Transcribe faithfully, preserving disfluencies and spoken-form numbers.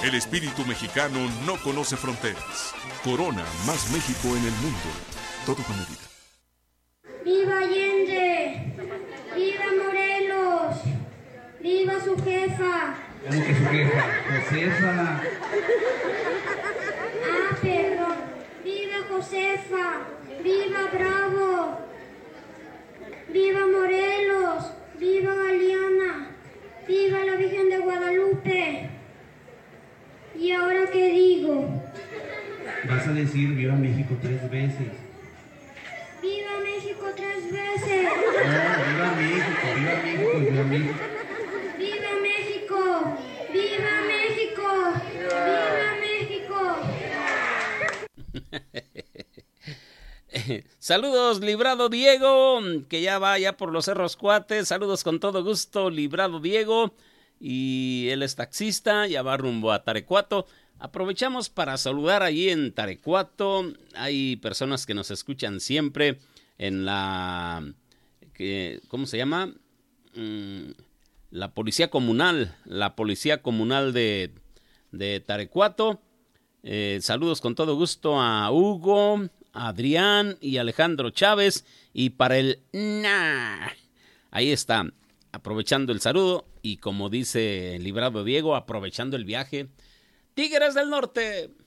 El espíritu mexicano no conoce fronteras. Corona, más México en el mundo. Todo con medida. ¡Viva Allende! ¡Viva Morelos! ¡Viva su jefa! ¿Cómo que su jefa? Josefa. Ah, perdón. ¡Viva Josefa! ¡Viva Bravo! ¡Viva Morelos! ¡Viva Galeana! ¡Viva la Virgen de Guadalupe! ¿Y ahora qué digo? Vas a decir viva México tres veces. ¡Viva México tres veces! No, viva México, viva México, viva México. ¡Viva México! ¡Viva México! ¡Viva México! Saludos, Librado Diego, que ya va ya por los Cerros Cuates. Saludos con todo gusto, Librado Diego. Y él es taxista, ya va rumbo a Tarecuato. Aprovechamos para saludar allí en Tarecuato. Hay personas que nos escuchan siempre en la... Que, ¿cómo se llama? Mm, la Policía Comunal. La Policía Comunal de, de Tarecuato. Eh, saludos con todo gusto a Hugo, a Adrián y Alejandro Chávez. Y para el... Nah, ahí está. Aprovechando el saludo y como dice Librado Diego, aprovechando el viaje. ¡Tigres del Norte!